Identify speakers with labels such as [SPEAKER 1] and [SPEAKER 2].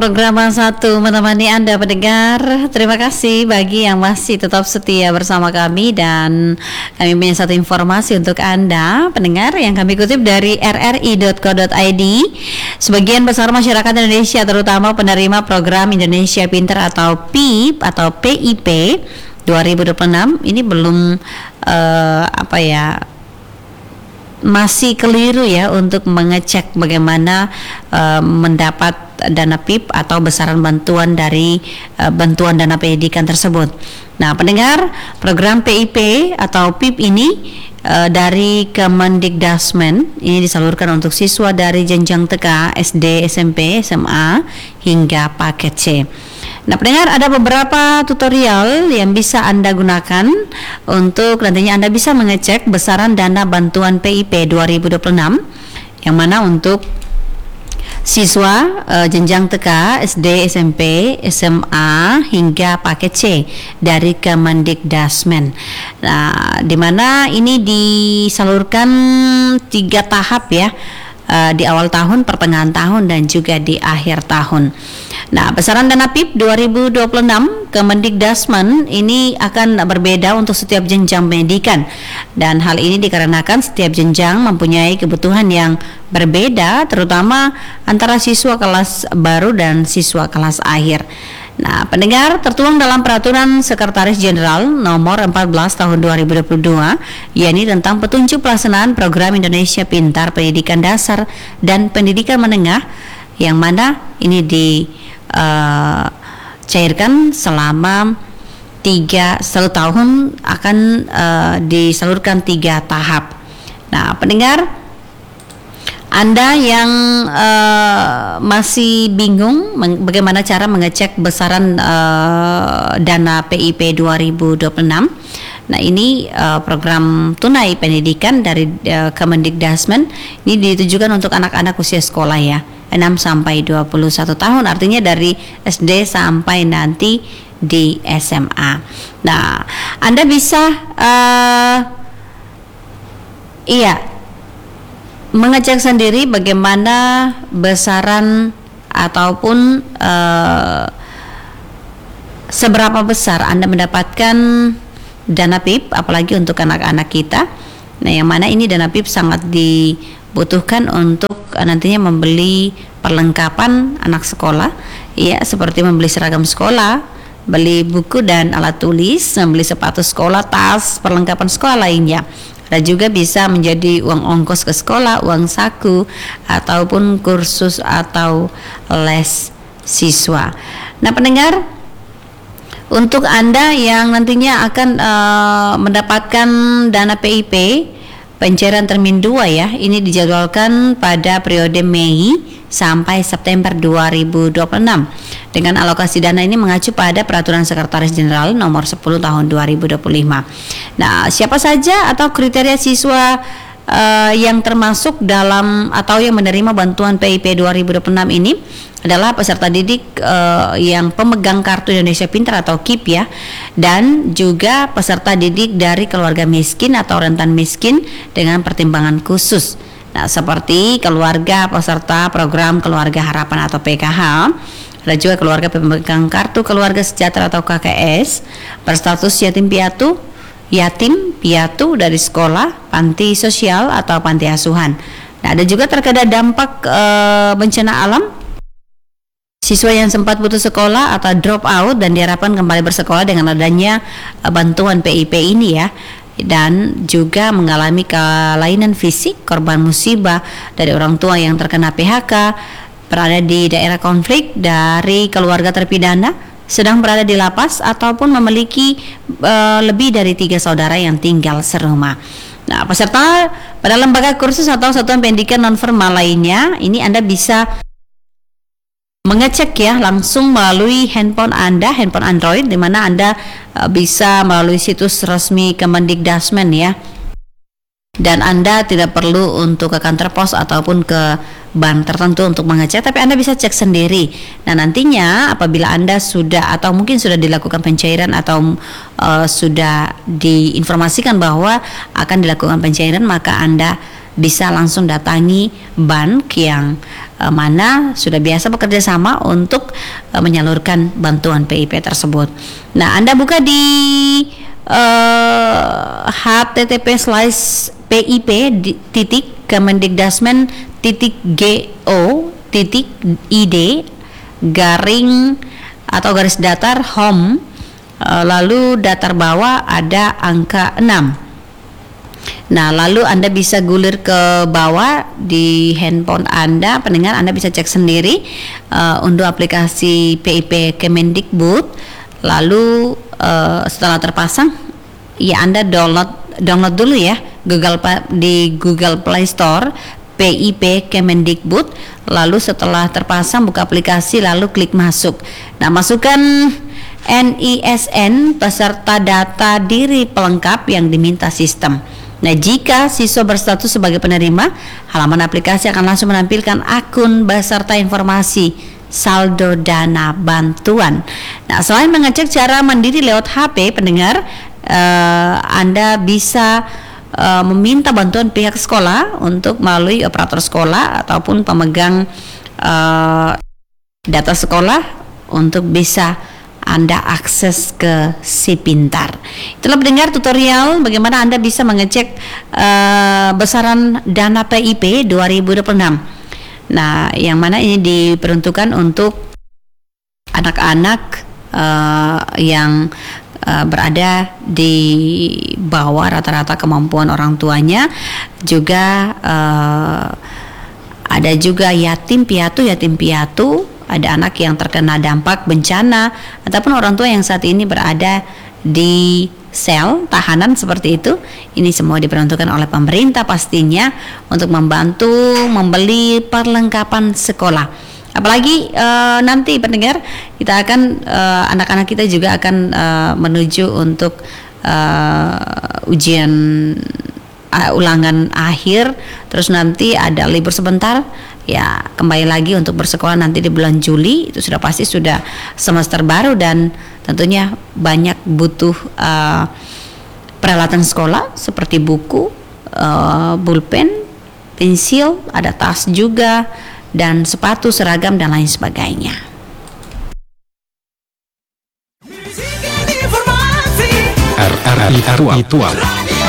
[SPEAKER 1] Program satu menemani Anda pendengar. Terima kasih bagi yang masih tetap setia bersama kami, dan kami punya satu informasi untuk Anda pendengar yang kami kutip dari rri.co.id. Sebagian besar masyarakat Indonesia, terutama penerima program Indonesia Pintar atau PIP atau PIP 2026 ini belum masih keliru ya untuk mengecek bagaimana mendapat dana PIP atau besaran bantuan dari bantuan dana pendidikan tersebut. Nah, pendengar, program PIP atau PIP ini dari Kemendikdasmen ini disalurkan untuk siswa dari jenjang TK, SD, SMP, SMA hingga paket C. Nah, pendengar, ada beberapa tutorial yang bisa Anda gunakan untuk nantinya Anda bisa mengecek besaran dana bantuan PIP 2026, yang mana untuk siswa jenjang TK, SD, SMP, SMA hingga paket C dari Kemendikdasmen. Nah, di mana ini disalurkan 3 tahap ya. Di awal tahun, pertengahan tahun, dan juga di akhir tahun. Nah, besaran dana PIP 2026 Kemendikdasmen ini akan berbeda untuk setiap jenjang pendidikan, dan hal ini dikarenakan setiap jenjang mempunyai kebutuhan yang berbeda, terutama antara siswa kelas baru dan siswa kelas akhir. Nah, pendengar, tertuang dalam Peraturan Sekretaris Jenderal Nomor 14 Tahun 2022, yakni tentang petunjuk pelaksanaan Program Indonesia Pintar Pendidikan Dasar dan Pendidikan Menengah, yang mana ini dicairkan selama 1 tahun, akan disalurkan 3 tahap. Nah, pendengar, Anda yang masih bingung bagaimana cara mengecek besaran dana PIP 2026, nah ini program tunai pendidikan dari Kemendikdasmen ini ditujukan untuk anak-anak usia sekolah ya, 6 sampai 21 tahun, artinya dari SD sampai nanti di SMA. Nah, Anda bisa mengecek sendiri bagaimana besaran ataupun seberapa besar Anda mendapatkan dana PIP, apalagi untuk anak-anak kita. Nah, yang mana ini dana PIP sangat dibutuhkan untuk nantinya membeli perlengkapan anak sekolah, ya, seperti membeli seragam sekolah, beli buku dan alat tulis, membeli sepatu sekolah, tas, perlengkapan sekolah lainnya. Dan juga bisa menjadi uang ongkos ke sekolah, uang saku, ataupun kursus atau les siswa. Nah, pendengar, untuk Anda yang nantinya akan mendapatkan dana PIP pencairan termin 2 ya, ini dijadwalkan pada periode Mei sampai September 2026. Dengan alokasi dana ini mengacu pada Peraturan Sekretaris Jenderal Nomor 10 Tahun 2025. Nah, siapa saja atau kriteria siswa yang termasuk dalam atau yang menerima bantuan PIP 2026 ini adalah peserta didik yang pemegang Kartu Indonesia Pintar atau KIP ya, dan juga peserta didik dari keluarga miskin atau rentan miskin dengan pertimbangan khusus. Nah, seperti keluarga peserta program Keluarga Harapan atau PKH, ada juga keluarga pemegang Kartu Keluarga Sejahtera atau KKS, berstatus yatim piatu dari sekolah, panti sosial atau panti asuhan. Nah, ada juga terkena dampak bencana alam, siswa yang sempat putus sekolah atau drop out dan diharapkan kembali bersekolah dengan adanya bantuan PIP ini ya, dan juga mengalami kelainan fisik, korban musibah dari orang tua yang terkena PHK, berada di daerah konflik, dari keluarga terpidana, sedang berada di lapas, ataupun memiliki lebih dari 3 saudara yang tinggal serumah. Nah, peserta pada lembaga kursus atau satuan pendidikan non formal lainnya, ini Anda bisa mengecek ya langsung melalui handphone Anda, handphone Android, di mana Anda bisa melalui situs resmi Kemendikdasmen ya. Dan Anda tidak perlu untuk ke kantor pos ataupun ke bank tertentu untuk mengecek, tapi Anda bisa cek sendiri. Nah, nantinya apabila Anda sudah atau mungkin sudah dilakukan pencairan atau sudah diinformasikan bahwa akan dilakukan pencairan, maka Anda bisa langsung datangi bank yang mana sudah biasa bekerja sama untuk menyalurkan bantuan PIP tersebut. Nah, Anda buka di http://pip.kemendikdasmen.go.id garing atau garis datar home, lalu datar bawah ada angka 6. Nah, lalu Anda bisa gulir ke bawah di handphone Anda, pendengar, Anda bisa cek sendiri, unduh aplikasi PIP Kemendikbud, lalu setelah terpasang, ya Anda download dulu ya di Google Play Store PIP Kemendikbud, lalu setelah terpasang buka aplikasi lalu klik masuk. Nah, masukkan NISN beserta data diri pelengkap yang diminta sistem. Nah, jika siswa berstatus sebagai penerima, halaman aplikasi akan langsung menampilkan akun beserta informasi saldo dana bantuan. Nah, selain mengecek cara mandiri lewat HP, pendengar, Anda bisa meminta bantuan pihak sekolah untuk melalui operator sekolah ataupun pemegang data sekolah untuk bisa Anda akses ke Si Pintar. Itulah pendengar tutorial bagaimana Anda bisa mengecek besaran dana PIP 2026. Nah, yang mana ini diperuntukkan untuk anak-anak yang berada di bawah rata-rata kemampuan orang tuanya, juga ada juga yatim piatu, ada anak yang terkena dampak bencana, ataupun orang tua yang saat ini berada di sel tahanan seperti itu. Ini semua diperuntukkan oleh pemerintah pastinya untuk membantu membeli perlengkapan sekolah. Apalagi nanti pendengar, kita akan anak-anak kita juga akan menuju untuk ujian ulangan akhir, terus nanti ada libur sebentar, ya kembali lagi untuk bersekolah nanti di bulan Juli. Itu sudah pasti sudah semester baru dan tentunya banyak butuh peralatan sekolah seperti buku, pulpen, pensil, ada tas juga, dan sepatu, seragam, dan lain sebagainya.
[SPEAKER 2] RRI Aktual.